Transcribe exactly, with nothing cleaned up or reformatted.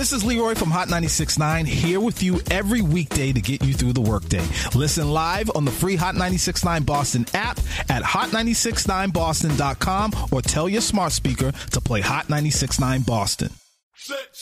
This is Leroy from Hot ninety-six point nine, here with you every weekday to get you through the workday. Listen live on the free Hot ninety-six point nine Boston app at hot ninety-six point nine boston dot com or tell your smart speaker to play Hot ninety-six point nine Boston.